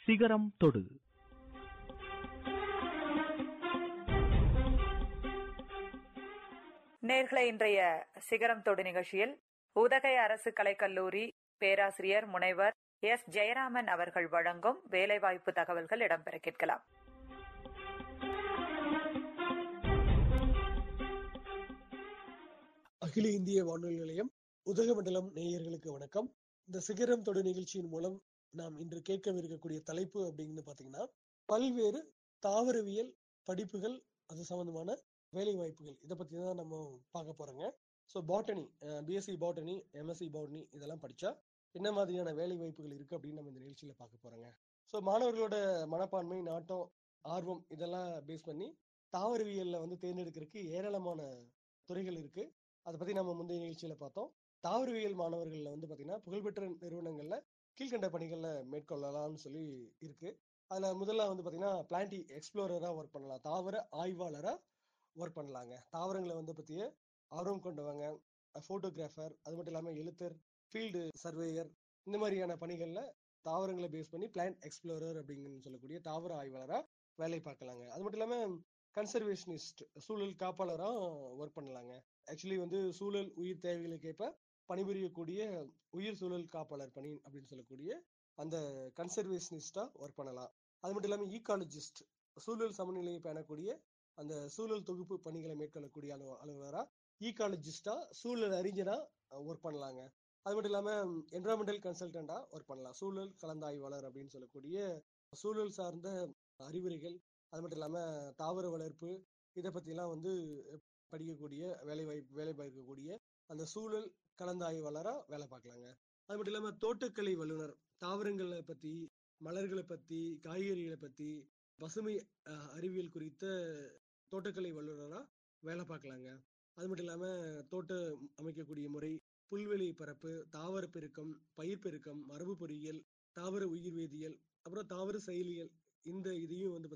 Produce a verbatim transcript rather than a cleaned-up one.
சிகரம் தொடு. நேர்களை இன்றைய சிகரம் தொடு நிகழ்ச்சியில் உதகை அரசு கலைக்கல்லூரி பேராசிரியர் முனைவர் எஸ் ஜெயராமன் அவர்கள் வழங்கும் வேலைவாய்ப்பு தகவல்கள் இடம்பெற கேட்கலாம். அகில இந்திய வானொலி நிலையம் உதகமண்டலம் நேயர்களுக்கு வணக்கம். இந்த சிகரம் தொடு நிகழ்ச்சியின் மூலம் நாம் இன்று கேட்கவிருக்கக்கூடிய தலைப்பு அப்படின்னு பாத்தீங்கன்னா, பல்வேறு தாவரவியல் படிப்புகள் அது சம்பந்தமான வேலை வாய்ப்புகள், இதை பத்தி தான் நம்ம பார்க்க போறோங்க. So botany, BSc botany, MSc botany இதெல்லாம் படிச்சா என்ன மாதிரியான வேலை வாய்ப்புகள் இருக்கு அப்படின்னு நம்ம இந்த நிகழ்ச்சியில பார்க்க போறோங்க. ஸோ மாணவர்களோட மனப்பான்மை, நாட்டம், ஆர்வம் இதெல்லாம் பேஸ் பண்ணி தாவரவியல்ல வந்து தேர்ந்தெடுக்கிறதுக்கு ஏராளமான துறைகள் இருக்கு. அதை பத்தி நம்ம முந்தைய நிகழ்ச்சியில பார்த்தோம். தாவரவியல் மாணவர்கள்ல வந்து பாத்தீங்கன்னா புகழ்பெற்ற நிறுவனங்கள்ல கீழ்கண்ட பணிகள்ல மேற்கொள்ளலாம்னு சொல்லி இருக்கு. அதுல முதல்ல வந்து பாத்தீங்கன்னா பிளான்டி எக்ஸ்ப்ளோரரா ஒர்க் பண்ணலாம், தாவர ஆய்வாளரா ஒர்க் பண்ணலாங்க. தாவரங்களை வந்து பத்திய ஆர்வம் கொண்டவங்க, போட்டோகிராஃபர், அது மட்டும் இல்லாம எழுத்தர், ஃபீல்டு சர்வேயர், இந்த மாதிரியான பணிகள்ல தாவரங்களை பேஸ் பண்ணி பிளான்ட் எக்ஸ்ப்ளோரர் அப்படின்னு சொல்லக்கூடிய தாவர ஆய்வாளரா வேலை பார்க்கலாங்க. அது மட்டும் இல்லாம கன்சர்வேஷனிஸ்ட், சூழல் காப்பாளரா ஒர்க் பண்ணலாங்க. ஆக்சுவலி வந்து சூழல் உயிர் தேவைகளுக்கு ஏற்ப பணிபுரியக்கூடிய உயிர் சூழல் காப்பாளர் பணி அப்படின்னு சொல்லக்கூடிய அந்த கன்சர்வேஷனிஸ்டா ஒர்க் பண்ணலாம். அது மட்டும் இல்லாம ஈகாலஜிஸ்ட், சூழல் சமநிலையை பேணக்கூடிய அந்த சூழல் தொகுப்பு பணிகளை மேற்கொள்ளக்கூடிய அலுவலரா, ஈகாலஜிஸ்டா, சூழல் அறிஞரா ஒர்க் பண்ணலாங்க. அது மட்டும் இல்லாம என்விரான்மெண்டல் கன்சல்டண்டா ஒர்க் பண்ணலாம், சூழல் கலந்தாய்வாளர் அப்படின்னு சொல்லக்கூடிய சூழல் சார்ந்த அறிவுரைகள், அது மட்டும் இல்லாம தாவர வளர்ப்பு இதை பத்தி எல்லாம் வந்து படிக்கக்கூடிய வேலை வாய்ப்பு வேலை பார்க்கக்கூடிய அந்த சூழல் கலந்தாய்வாளரா வேலை பார்க்கலாங்க. அது மட்டும் இல்லாம தோட்டக்கலை வல்லுநர், தாவரங்களை பத்தி, மலர்களை பத்தி, காய்கறிகளை பத்தி, பசுமை அறிவியல் குறித்த தோட்டக்கலை வல்லுநரா வேலை பார்க்கலாங்க. அது மட்டும் இல்லாம தோட்டம் அமைக்கக்கூடிய முறை, புல்வெளி பரப்பு, தாவர பெருக்கம், பயிர் பெருக்கம், மரபு பொறியியல், தாவர உயிர் வேதியியல், அப்புறம் தாவர செயலியல், இந்த இதையும் வந்து